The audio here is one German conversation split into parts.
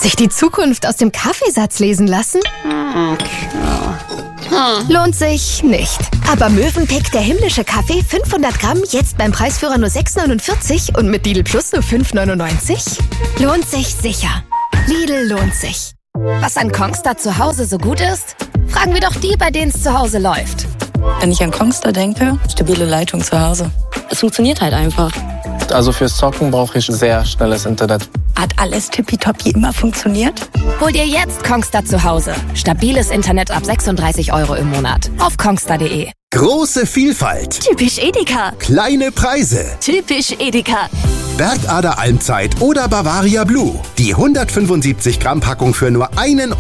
Sich die Zukunft aus dem Kaffeesatz lesen lassen? Lohnt sich nicht. Aber Mövenpick, der himmlische Kaffee, 500 Gramm, jetzt beim Preisführer nur 6,49 und mit Lidl Plus nur 5,99? Lohnt sich sicher. Lidl lohnt sich. Was an Kongstar zu Hause so gut ist? Fragen wir doch die, bei denen es zu Hause läuft. Wenn ich an Kongstar denke, stabile Leitung zu Hause. Es funktioniert halt einfach. Also fürs Zocken brauche ich sehr schnelles Internet. Hat alles tippitoppi immer funktioniert? Hol dir jetzt Kongstar zu Hause. Stabiles Internet ab 36 € im Monat. Auf kongstar.de. Große Vielfalt. Typisch Edeka. Kleine Preise. Typisch Edeka. Bergader Almzeit oder Bavaria Blue. Die 175 Gramm Packung für nur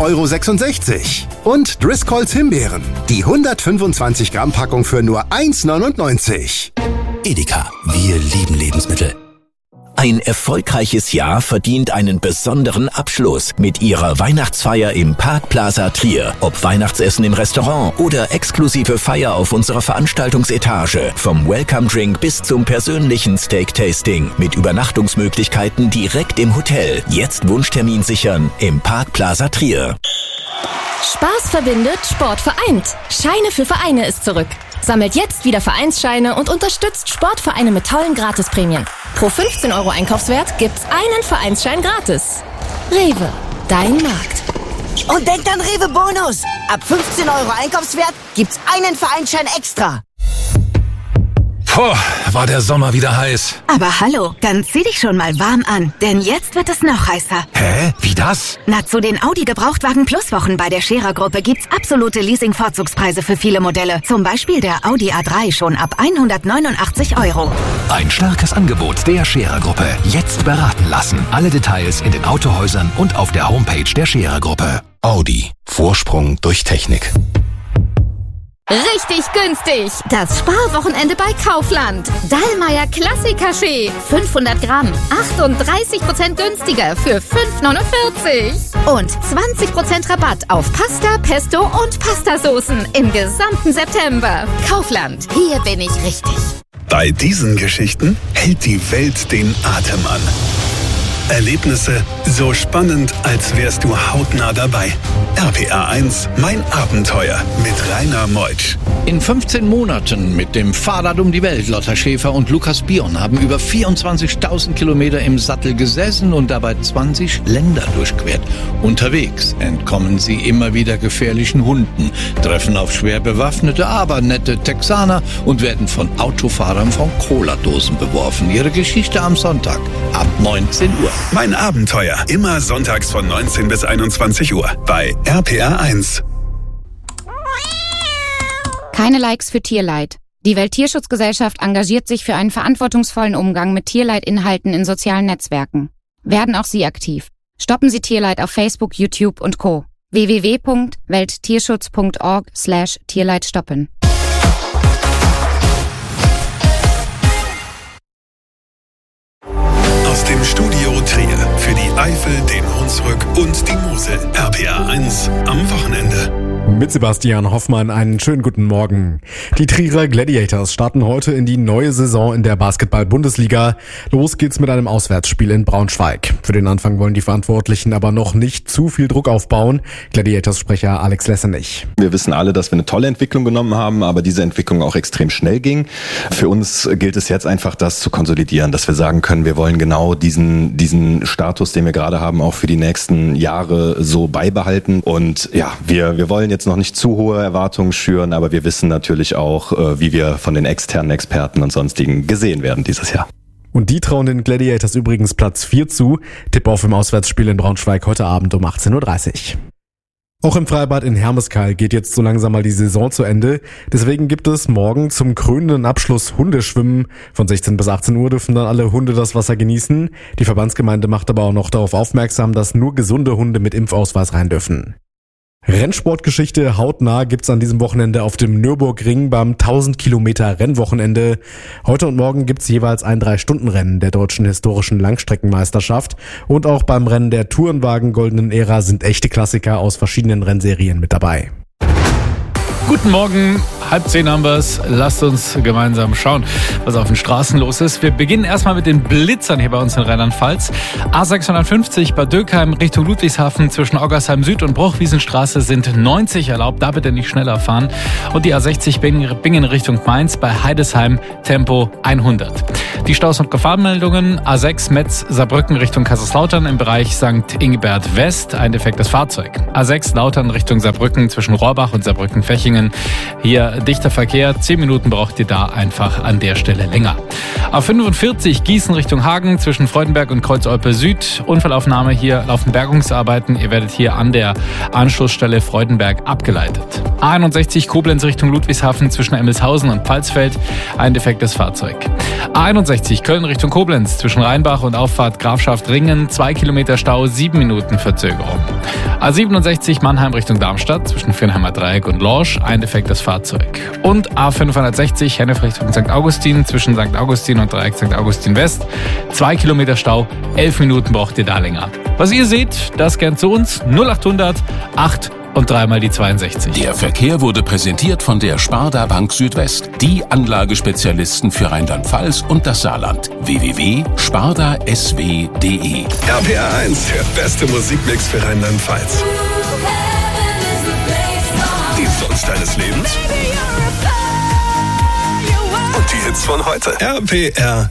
1,66 €. Und Driscolls Himbeeren. Die 125 Gramm Packung für nur 1,99 €. Edeka, wir lieben Lebensmittel. Ein erfolgreiches Jahr verdient einen besonderen Abschluss mit ihrer Weihnachtsfeier im Park Plaza Trier. Ob Weihnachtsessen im Restaurant oder exklusive Feier auf unserer Veranstaltungsetage. Vom Welcome Drink bis zum persönlichen Steak-Tasting mit Übernachtungsmöglichkeiten direkt im Hotel. Jetzt Wunschtermin sichern im Park Plaza Trier. Spaß verbindet, Sport vereint. Scheine für Vereine ist zurück. Sammelt jetzt wieder Vereinsscheine und unterstützt Sportvereine mit tollen Gratisprämien. Pro 15 € Einkaufswert gibt's einen Vereinsschein gratis. Rewe, dein Markt. Und denkt an Rewe Bonus. Ab 15 € Einkaufswert gibt's einen Vereinsschein extra. Puh, war der Sommer wieder heiß. Aber hallo, dann zieh dich schon mal warm an, denn jetzt wird es noch heißer. Hä? Wie das? Na, zu den Audi Gebrauchtwagen Plus Wochen bei der Scherer Gruppe gibt's absolute Leasing-Vorzugspreise für viele Modelle. Zum Beispiel der Audi A3 schon ab 189 €. Ein starkes Angebot der Scherer Gruppe. Jetzt beraten lassen. Alle Details in den Autohäusern und auf der Homepage der Scherer Gruppe. Audi. Vorsprung durch Technik. Richtig günstig. Das Sparwochenende bei Kaufland. Dallmayr Klassiker-Schee. 500 Gramm. 38% günstiger für 5,49 €. Und 20% Rabatt auf Pasta, Pesto und Pastasoßen im gesamten September. Kaufland. Hier bin ich richtig. Bei diesen Geschichten hält die Welt den Atem an. Erlebnisse so spannend, als wärst du hautnah dabei. RPA 1, mein Abenteuer mit Rainer Meutsch. In 15 Monaten mit dem Fahrrad um die Welt. Lotta Schäfer und Lukas Bion haben über 24.000 Kilometer im Sattel gesessen und dabei 20 Länder durchquert. Unterwegs entkommen sie immer wieder gefährlichen Hunden, treffen auf schwer bewaffnete, aber nette Texaner und werden von Autofahrern von Cola-Dosen beworfen. Ihre Geschichte am Sonntag ab 19 Uhr. Mein Abenteuer, immer sonntags von 19 bis 21 Uhr bei RPA 1. Keine Likes für Tierleid. Die Welttierschutzgesellschaft engagiert sich für einen verantwortungsvollen Umgang mit Tierleidinhalten in sozialen Netzwerken. Werden auch Sie aktiv. Stoppen Sie Tierleid auf Facebook, YouTube und Co. www.welttierschutz.org/Tierleid stoppen. Aus dem Studio Trier für die Eifel, den Hunsrück und die Mosel. RPA 1 am Wochenende. Mit Sebastian Hoffmann einen schönen guten Morgen. Die Trierer Gladiators starten heute in die neue Saison in der Basketball-Bundesliga. Los geht's mit einem Auswärtsspiel in Braunschweig. Für den Anfang wollen die Verantwortlichen aber noch nicht zu viel Druck aufbauen. Gladiators-Sprecher Alex Lessenich. Wir wissen alle, dass wir eine tolle Entwicklung genommen haben, aber diese Entwicklung auch extrem schnell ging. Für uns gilt es jetzt einfach, das zu konsolidieren, dass wir sagen können, wir wollen genau diesen Status, den wir gerade haben, auch für die nächsten Jahre so beibehalten. Und ja, wir wollen jetzt noch nicht zu hohe Erwartungen schüren, aber wir wissen natürlich auch, wie wir von den externen Experten und sonstigen gesehen werden dieses Jahr. Und die trauen den Gladiators übrigens Platz 4 zu. Tipp auf im Auswärtsspiel in Braunschweig heute Abend um 18:30 Uhr. Auch im Freibad in Hermeskeil geht jetzt so langsam mal die Saison zu Ende. Deswegen gibt es morgen zum krönenden Abschluss Hundeschwimmen. Von 16 bis 18 Uhr dürfen dann alle Hunde das Wasser genießen. Die Verbandsgemeinde macht aber auch noch darauf aufmerksam, dass nur gesunde Hunde mit Impfausweis rein dürfen. Rennsportgeschichte hautnah gibt's an diesem Wochenende auf dem Nürburgring beim 1000 Kilometer Rennwochenende. Heute und morgen gibt's jeweils ein 3-Stunden-Rennen der deutschen historischen Langstreckenmeisterschaft. Und auch beim Rennen der Tourenwagen Goldenen Ära sind echte Klassiker aus verschiedenen Rennserien mit dabei. Guten Morgen. 9:30 haben wir es. Lasst uns gemeinsam schauen, was auf den Straßen los ist. Wir beginnen erstmal mit den Blitzern hier bei uns in Rheinland-Pfalz. A650 Bad Dürkheim Richtung Ludwigshafen zwischen Oggersheim Süd und Bruchwiesenstraße sind 90 erlaubt. Da bitte nicht schneller fahren. Und die A60 Bingen Richtung Mainz bei Heidesheim Tempo 100. Die Staus- und Gefahrenmeldungen: A6 Metz Saarbrücken Richtung Kaiserslautern im Bereich St. Ingbert West, ein defektes Fahrzeug. A6 Lautern Richtung Saarbrücken zwischen Rohrbach und Saarbrücken-Fechingen. Hier dichter Verkehr, 10 Minuten braucht ihr da einfach an der Stelle länger. A45 Gießen Richtung Hagen zwischen Freudenberg und Kreuz-Olpe Süd. Unfallaufnahme, hier laufen Bergungsarbeiten. Ihr werdet hier an der Anschlussstelle Freudenberg abgeleitet. A61 Koblenz Richtung Ludwigshafen zwischen Emmelshausen und Pfalzfeld, ein defektes Fahrzeug. A61 Köln Richtung Koblenz zwischen Rheinbach und Auffahrt Grafschaft Ringen, 2 Kilometer Stau, 7 Minuten Verzögerung. A67 Mannheim Richtung Darmstadt zwischen Firnheimer Dreieck und Lorsch, ein defektes Fahrzeug. Und A560 Hennef Richtung St. Augustin zwischen St. Augustin und Dreieck St. Augustin West, 2 Kilometer Stau, 11 Minuten braucht ihr da länger. Was ihr seht, das gern zu uns, 0800 8 und 3 mal die 62. Der Verkehr wurde präsentiert von der Sparda Bank Südwest, die Anlagespezialisten für Rheinland-Pfalz und das Saarland. www.spardasw.de. RPR 1, der beste Musikmix für Rheinland-Pfalz. Die Songs deines Lebens und die Hits von heute. RPR